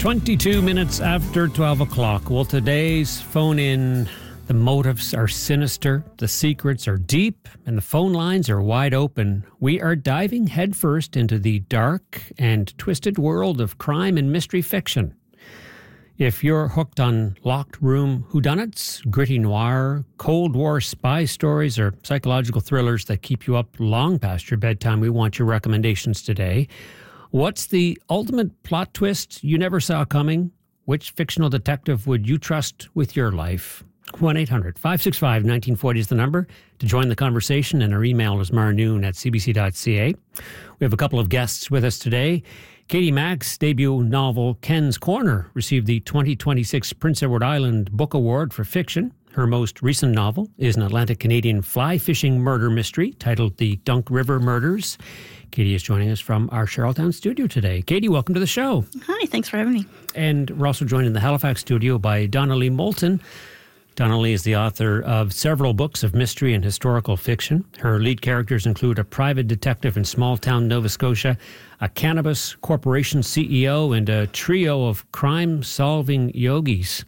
22 minutes after 12 o'clock. Well, today's phone-in, the motives are sinister, the secrets are deep, and the phone lines are wide open. We are diving headfirst into the dark and twisted world of crime and mystery fiction. If you're hooked on locked room whodunits, gritty noir, Cold War spy stories, or psychological thrillers that keep you up long past your bedtime, we want your recommendations today. What's the ultimate plot twist you never saw coming? Which fictional detective would you trust with your life? 1-800-565-1940 is the number to join the conversation, and our email is marnoon@cbc.ca. We have a couple of guests with us today. Katie Mack's debut novel, Ken's Corner, received the 2026 Prince Edward Island Book Award for Fiction. Her most recent novel is an Atlantic Canadian fly-fishing murder mystery titled The Dunk River Murders. Katie is joining us from our Charlottetown studio today. Katie, welcome to the show. Hi, thanks for having me. And we're also joined in the Halifax studio by Donnelly Moulton. Donnelly is the author of several books of mystery and historical fiction. Her lead characters include a private detective in small-town Nova Scotia, a cannabis corporation CEO, and a trio of crime-solving yogis.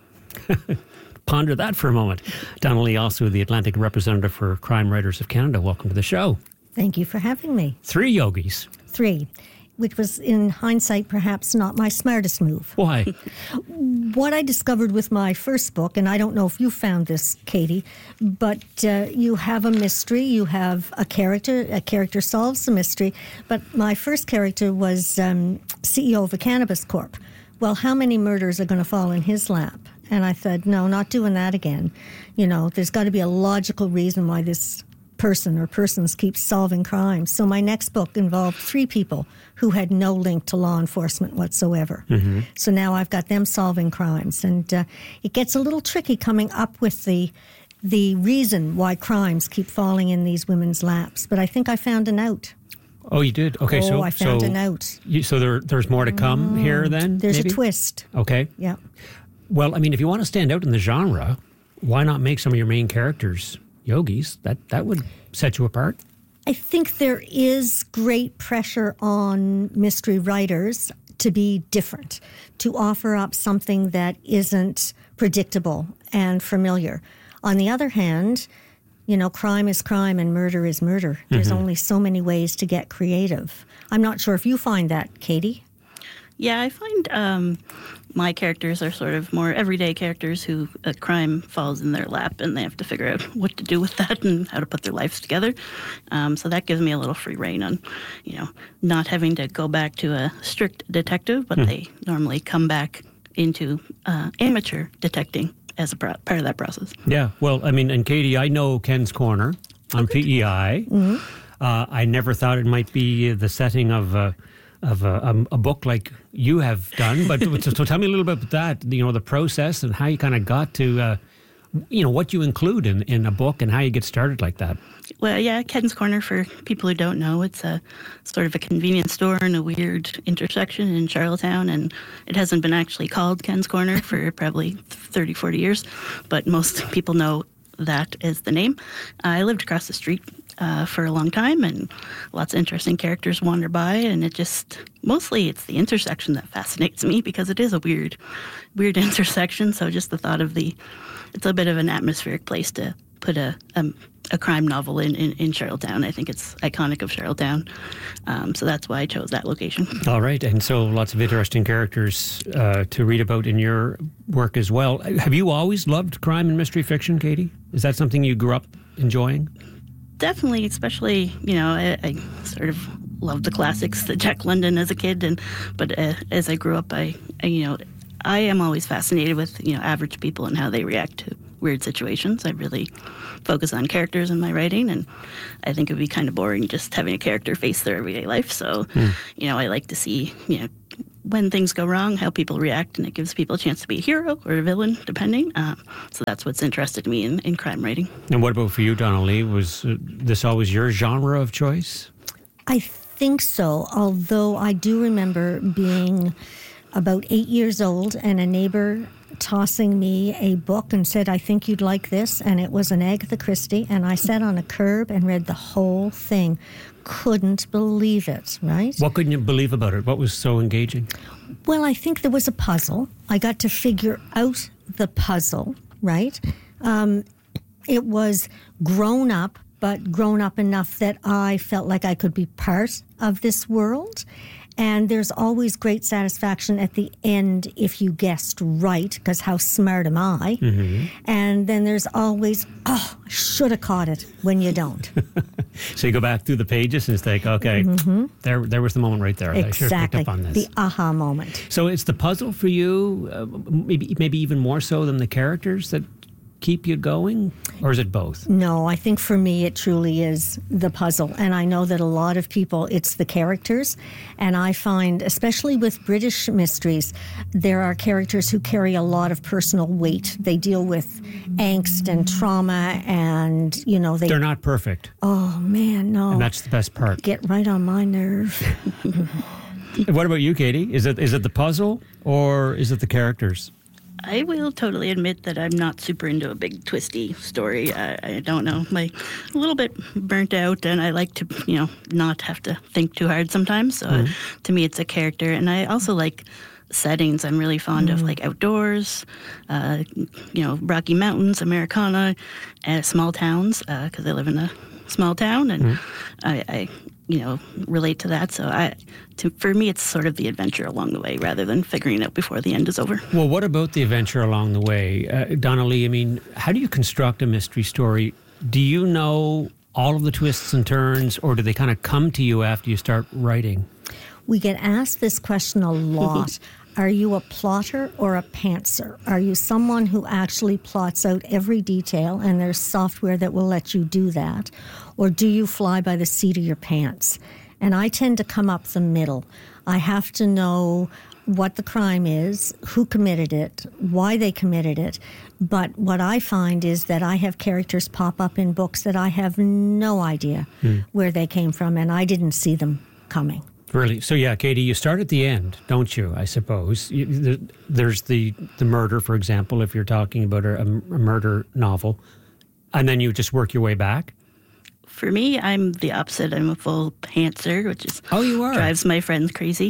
Ponder that for a moment. Donnelly, also the Atlantic representative for Crime Writers of Canada. Welcome to the show. Thank you for having me. 3 yogis. 3, which was in hindsight perhaps not my smartest move. Why? What I discovered with my first book, and I don't know if you found this, Katie, but you have a mystery, you have a character solves the mystery, but my first character was CEO of a cannabis corp. Well, how many murders are going to fall in his lap? And I said, no, not doing that again. You know, there's got to be a logical reason why this person or persons keep solving crimes. So my next book involved 3 people who had no link to law enforcement whatsoever. Mm-hmm. So now I've got them solving crimes. And it gets a little tricky coming up with the reason why crimes keep falling in these women's laps. But I think I found an out. Oh, you did? Okay, so I found an out. So there's more to come here then? There's maybe? A twist. Okay. Yeah. Well, I mean, if you want to stand out in the genre, why not make some of your main characters yogis? That would set you apart. I think there is great pressure on mystery writers to be different, to offer up something that isn't predictable and familiar. On the other hand, you know, crime is crime and murder is murder. There's only so many ways to get creative. I'm not sure if you find that, Katie. Yeah, I find my characters are sort of more everyday characters who a crime falls in their lap and they have to figure out what to do with that and how to put their lives together. So that gives me a little free rein on, you know, not having to go back to a strict detective, but they normally come back into amateur detecting as a part of that process. Yeah, well, I mean, and Katie, I know Ken's Corner on PEI. Mm-hmm. I never thought it might be the setting of a book like you have done, but so tell me a little bit about that, you know, the process and how you kind of got to, you know, what you include in a book and how you get started like that. Well, yeah, Ken's Corner, for people who don't know, it's a sort of a convenience store in a weird intersection in Charlottetown, and it hasn't been actually called Ken's Corner for probably 30, 40 years, but most people know that as the name. I lived across the street for a long time, and lots of interesting characters wander by, and mostly it's the intersection that fascinates me because it is a weird intersection. So just the thought of it's a bit of an atmospheric place to put a crime novel in Charlottetown. I think it's iconic of Charlottetown. So that's why I chose that location. All right. And so lots of interesting characters to read about in your work as well. Have you always loved crime and mystery fiction, Katie? Is that something you grew up enjoying? Definitely, especially, you know, I sort of loved the classics, the Jack London as a kid, but as I grew up, I am always fascinated with, you know, average people and how they react to weird situations. I really focus on characters in my writing, and I think it would be kind of boring just having a character face their everyday life. So, you know, I like to see, you know, when things go wrong, how people react, and it gives people a chance to be a hero or a villain, depending. So that's what's interested me in crime writing. And what about for you, Donnelly? Was this always your genre of choice? I think so, although I do remember being about 8 years old, and a neighbor tossing me a book and said, I think you'd like this. And it was an Agatha Christie. And I sat on a curb and read the whole thing. Couldn't believe it, right? What couldn't you believe about it? What was so engaging? Well, I think there was a puzzle. I got to figure out the puzzle, right? It was grown up, but grown up enough that I felt like I could be part of this world. And there's always great satisfaction at the end if you guessed right, because how smart am I? Mm-hmm. And then there's always, I should have caught it when you don't. So you go back through the pages and think, okay, there was the moment right there. Exactly. I should have picked up on this. The aha moment. So it's the puzzle for you, maybe even more so than the characters that keep you going? Or is it both? No, I think for me it truly is the puzzle. And I know that a lot of people, it's the characters. And I find, especially with British mysteries, there are characters who carry a lot of personal weight. They deal with angst and trauma and, they're not perfect. Oh, man, no. And that's the best part. Get right on my nerve. What about you, Katie? Is it the puzzle or is it the characters? I will totally admit that I'm not super into a big twisty story. I don't know. I'm a little bit burnt out, and I like to, not have to think too hard sometimes. So to me, it's a character. And I also like settings. I'm really fond of outdoors, Rocky Mountains, Americana, and small towns, because I live in a small town, and I relate to that. So for me, it's sort of the adventure along the way rather than figuring it out before the end is over. Well, what about the adventure along the way? Donnelly, how do you construct a mystery story? Do you know all of the twists and turns, or do they kind of come to you after you start writing? We get asked this question a lot. Are you a plotter or a pantser? Are you someone who actually plots out every detail and there's software that will let you do that? Or do you fly by the seat of your pants? And I tend to come up the middle. I have to know what the crime is, who committed it, why they committed it. But what I find is that I have characters pop up in books that I have no idea where they came from, and I didn't see them coming. Really? So yeah, Katie, you start at the end, don't you, I suppose? There's the murder, for example, if you're talking about a murder novel, and then you just work your way back? For me, I'm the opposite. I'm a full pantser, which is drives my friends crazy,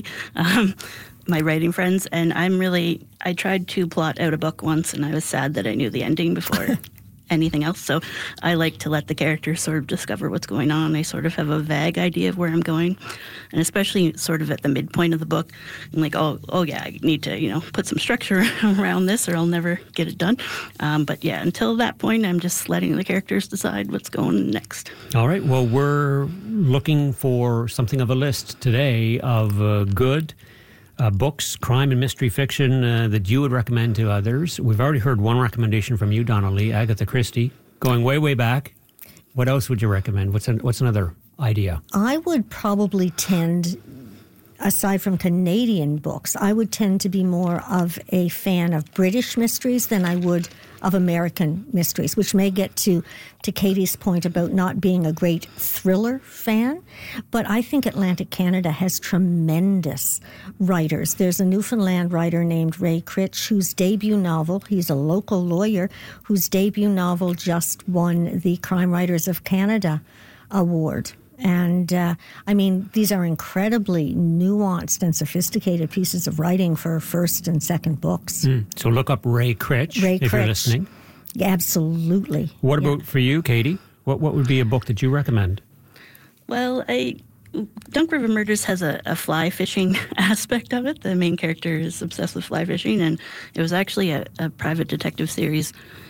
my writing friends. And I tried to plot out a book once, and I was sad that I knew the ending before anything else. So I like to let the characters sort of discover what's going on. I sort of have a vague idea of where I'm going. And especially sort of at the midpoint of the book, I'm like, oh yeah, I need to, put some structure around this or I'll never get it done. But yeah, until that point, I'm just letting the characters decide what's going next. All right. Well, we're looking for something of a list today of good books, crime and mystery fiction that you would recommend to others. We've already heard one recommendation from you, Donnelly, Agatha Christie. Going way, way back, what else would you recommend? What's another idea? I would probably tend, aside from Canadian books, I would tend to be more of a fan of British mysteries than I would of American mysteries, which may get to Katie's point about not being a great thriller fan. But I think Atlantic Canada has tremendous writers. There's a Newfoundland writer named Ray Critch, whose debut novel, he's a local lawyer, whose debut novel just won the Crime Writers of Canada award. And, these are incredibly nuanced and sophisticated pieces of writing for first and second books. So look up Ray Critch if you're listening. Absolutely. What about for you, Katie? What would be a book that you recommend? Well, Dunk River Murders has a fly fishing aspect of it. The main character is obsessed with fly fishing, and it was actually a private detective series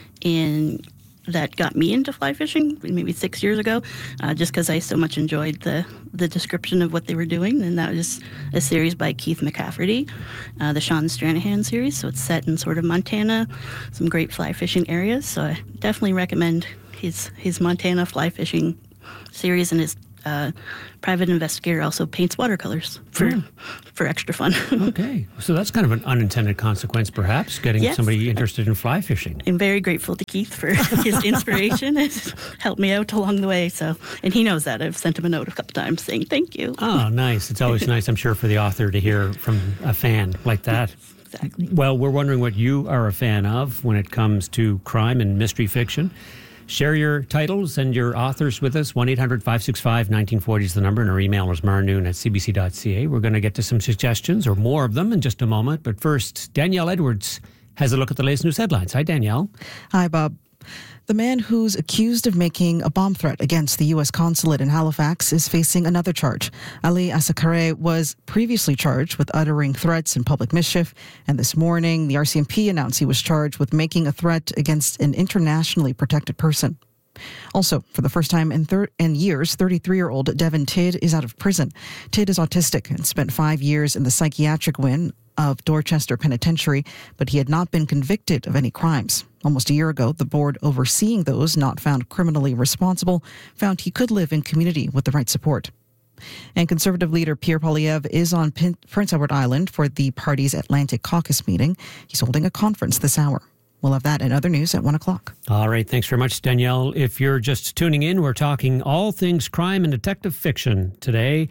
that got me into fly fishing maybe 6 years ago, just because I so much enjoyed the description of what they were doing. And that was a series by Keith McCafferty, the Sean Stranahan series. So it's set in sort of Montana, some great fly fishing areas. So I definitely recommend his Montana fly fishing series, and his private investigator also paints watercolors for extra fun. Okay. So that's kind of an unintended consequence, perhaps, getting somebody interested in fly fishing. I'm very grateful to Keith for his inspiration. It's helped me out along the way. And he knows that. I've sent him a note a couple times saying thank you. Oh, nice. It's always nice, I'm sure, for the author to hear from a fan like that. Exactly. Well, we're wondering what you are a fan of when it comes to crime and mystery fiction. Share your titles and your authors with us. 1-800-565-1940 is the number, and our email is marnoon@cbc.ca. We're going to get to some suggestions, or more of them, in just a moment. But first, Danielle Edwards has a look at the latest news headlines. Hi, Danielle. Hi, Bob. The man who's accused of making a bomb threat against the U.S. consulate in Halifax is facing another charge. Ali Asakare was previously charged with uttering threats and public mischief, and this morning the RCMP announced he was charged with making a threat against an internationally protected person. Also, for the first time in years, 33-year-old Devin Tidd is out of prison. Tidd is autistic and spent 5 years in the psychiatric wing of Dorchester Penitentiary, but he had not been convicted of any crimes. Almost a year ago, the board overseeing those not found criminally responsible found he could live in community with the right support. And Conservative leader Pierre Poilievre is on Prince Edward Island for the party's Atlantic Caucus meeting. He's holding a conference this hour. We'll have that and other news at 1 o'clock. All right. Thanks very much, Danielle. If you're just tuning in, we're talking all things crime and detective fiction today.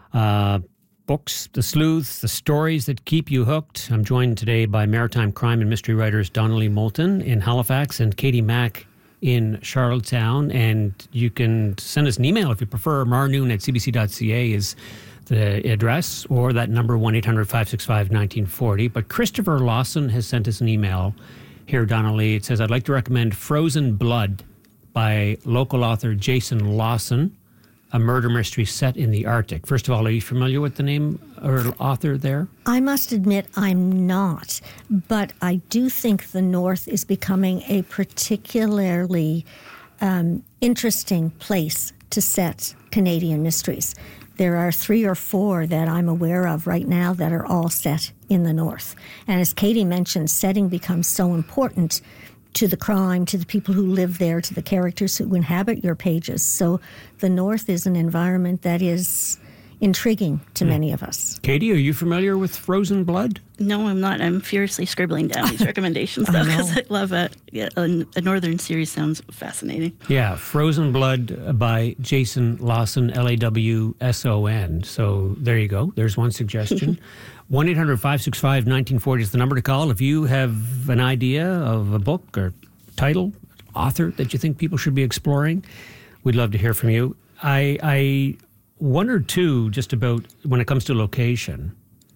Books, the sleuths, the stories that keep you hooked. I'm joined today by maritime crime and mystery writers Donnelly Moulton in Halifax and Katie Mack in Charlottetown. And you can send us an email if you prefer. marnoon@cbc.ca is the address, or that number 1-800-565-1940. But Christopher Lawson has sent us an email here, Donnelly. It says, I'd like to recommend Frozen Blood by local author Jason Lawson, a murder mystery set in the Arctic. First of all, are you familiar with the name or author there? I must admit I'm not, but I do think the North is becoming a particularly interesting place to set Canadian mysteries. There are 3 or 4 that I'm aware of right now that are all set in the North. And as Katie mentioned, setting becomes so important to the crime, to the people who live there, to the characters who inhabit your pages. So the North is an environment that is intriguing to many of us. Katie, are you familiar with Frozen Blood? No, I'm not. I'm furiously scribbling down these recommendations, though, because I love it. Yeah, a Northern series sounds fascinating. Yeah, Frozen Blood by Jason Lawson, Lawson. So there you go. There's one suggestion. 1-800-565-1940 is the number to call. If you have an idea of a book or title, author that you think people should be exploring, we'd love to hear from you. I wonder, too, just about when it comes to location.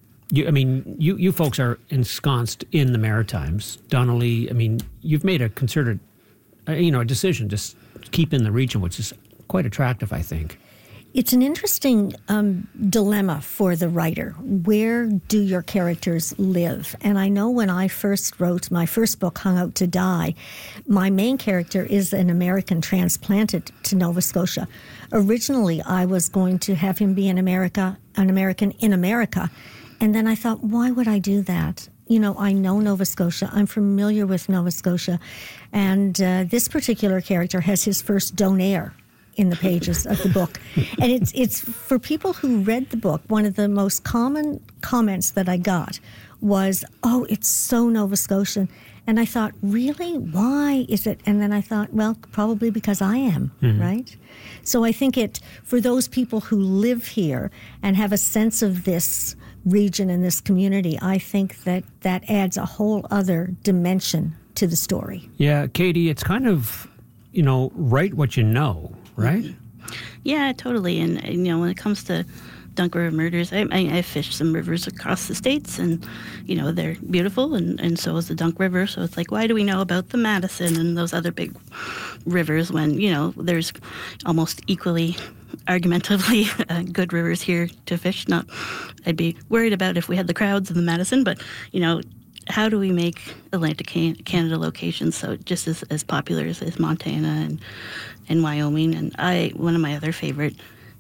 You folks are ensconced in the Maritimes. Donnelly, you've made a concerted, a decision to keep in the region, which is quite attractive, I think. It's an interesting dilemma for the writer. Where do your characters live? And I know when I first wrote my first book, Hung Out to Die, my main character is an American transplanted to Nova Scotia. Originally, I was going to have him be an American in America. And then I thought, why would I do that? I know Nova Scotia. I'm familiar with Nova Scotia. And this particular character has his first donaire in the pages of the book. And it's for people who read the book, one of the most common comments that I got was, oh, it's so Nova Scotian. And I thought, really? Why is it? And then I thought, well, probably because I am, right? So I think for those people who live here and have a sense of this region and this community, I think that adds a whole other dimension to the story. Yeah, Katie, it's kind of, write what you know, right? Yeah, totally. And, when it comes to Dunk River murders, I fished some rivers across the States, and, they're beautiful, and so is the Dunk River. So it's like, why do we know about the Madison and those other big rivers when, there's almost equally argumentatively good rivers here to fish? I'd be worried about if we had the crowds in the Madison, but, how do we make Atlantic Canada locations so just as popular as Montana and Wyoming? And one of my other favorite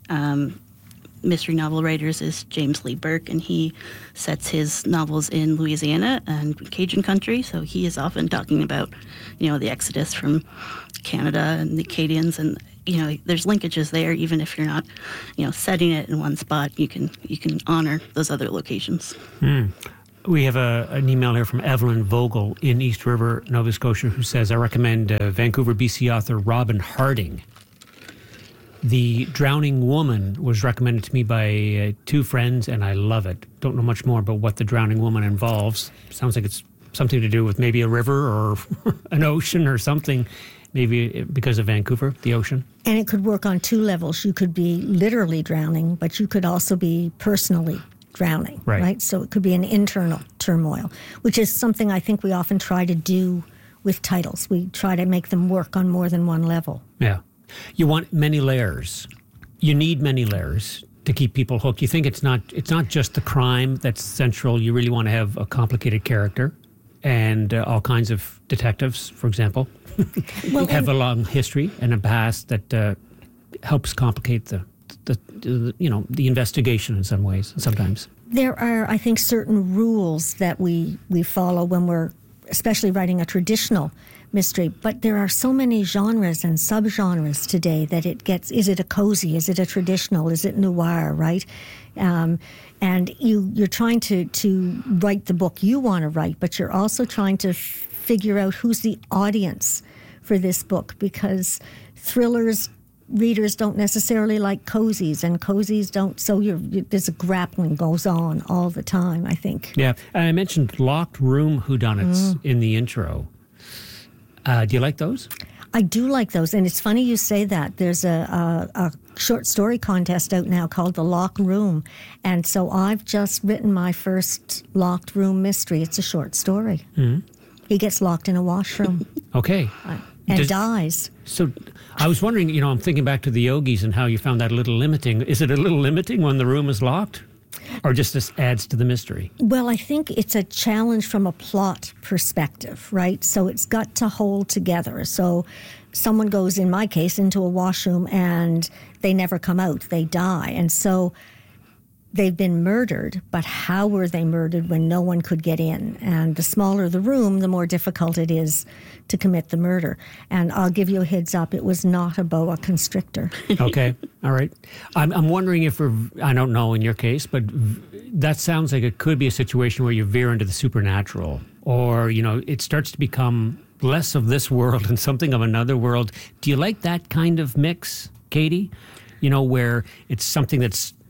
mystery novel writers is James Lee Burke, and he sets his novels in Louisiana and Cajun country. So he is often talking about, the exodus from Canada and the Acadians, and there's linkages there. Even if you're not, setting it in one spot, you can honor those other locations. We have an email here from Evelyn Vogel in East River, Nova Scotia, who says, I recommend Vancouver, BC author Robin Harding. The Drowning Woman was recommended to me by two friends, and I love it. Don't know much more about what The Drowning Woman involves. Sounds like it's something to do with maybe a river or an ocean or something, maybe because of Vancouver, the ocean. And it could work on two levels. You could be literally drowning, but you could also be personally drowning, right? So it could be an internal turmoil, which is something I think we often try to do with titles. We try to make them work on more than one level. Yeah. You want many layers. You need many layers to keep people hooked. You think it's not just the crime that's central. You really want to have a complicated character and all kinds of detectives, for example, have a long history and a past that helps complicate the investigation in some ways, sometimes. There are, I think, certain rules that we follow when we're especially writing a traditional mystery, but there are so many genres and subgenres today that it gets, is it a cozy, is it a traditional, is it noir, right? And you're trying to write the book you want to write, but you're also trying to figure out who's the audience for this book, because thrillers readers don't necessarily like cozies, and cozies don't. So there's a grappling goes on all the time, I think. Yeah, and I mentioned locked room whodunits in the intro. Do you like those? I do like those, and it's funny you say that. There's a short story contest out now called The Locked Room, and so I've just written my first locked room mystery. It's a short story. Mm-hmm. He gets locked in a washroom. Okay. And dies. So I was wondering, I'm thinking back to the Yogis and how you found that a little limiting. Is it a little limiting when the room is locked? Or just this adds to the mystery? Well, I think it's a challenge from a plot perspective, right? So it's got to hold together. So someone goes, in my case, into a washroom and they never come out. They die. And so they've been murdered, but how were they murdered when no one could get in? And the smaller the room, the more difficult it is to commit the murder. And I'll give you a heads up, it was not a boa constrictor. Okay, all right. I'm wondering if I don't know in your case, but that sounds like it could be a situation where you veer into the supernatural, or, it starts to become less of this world and something of another world. Do you like that kind of mix, Katie? Where it's something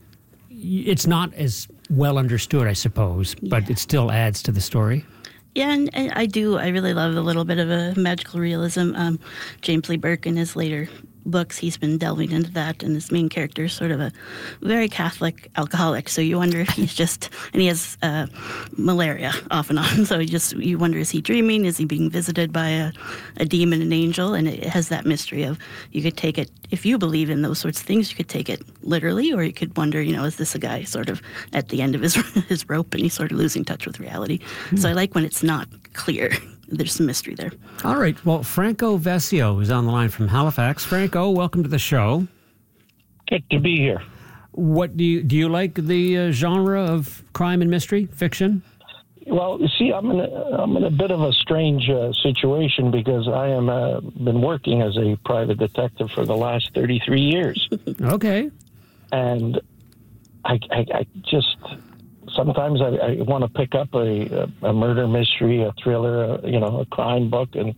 it's not as well understood, I suppose, but it still adds to the story. Yeah, and I do. I really love a little bit of a magical realism. James Lee Burke, in his later books, he's been delving into that, and his main character is sort of a very Catholic alcoholic. So you wonder if he's just, and he has malaria off and on. So you wonder, is he dreaming? Is he being visited by a demon, an angel? And it has that mystery of, you could take it, if you believe in those sorts of things, you could take it literally, or you could wonder, is this a guy sort of at the end of his rope and he's sort of losing touch with reality? So I like when it's not clear. There's some mystery there. All right. Well, Franco Vesio is on the line from Halifax. Franco, welcome to the show. Good to be here. What do you like the genre of crime and mystery fiction? Well, you see, I'm in a bit of a strange situation because I am been working as a private detective for the last 33 years. Okay. And I just sometimes I want to pick up a murder mystery, a thriller, a crime book, and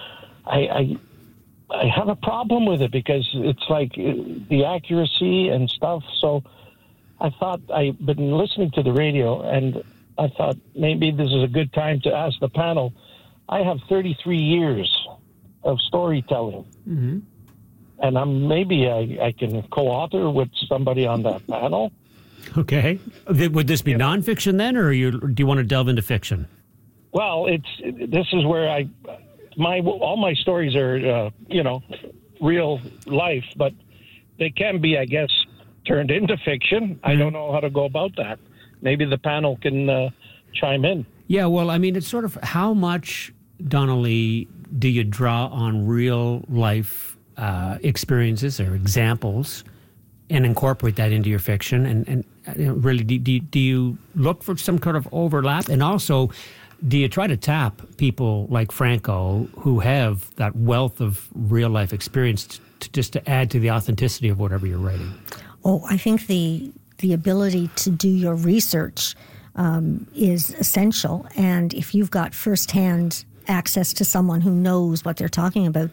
I have a problem with it because it's like the accuracy and stuff. So I thought, I've been listening to the radio, and I thought maybe this is a good time to ask the panel. I have 33 years of storytelling, and I can co-author with somebody on that panel. Okay. Would this be nonfiction then, or do you want to delve into fiction? Well, this is where all my stories are, real life, but they can be, I guess, turned into fiction. I don't know how to go about that. Maybe the panel can chime in. Yeah, well, I mean, it's sort of how much, Donnelly, do you draw on real life experiences or examples and incorporate that into your fiction? And really, do you look for some kind of overlap? And also, do you try to tap people like Franco who have that wealth of real life experience to add to the authenticity of whatever you're writing? Oh, I think the ability to do your research is essential. And if you've got firsthand access to someone who knows what they're talking about,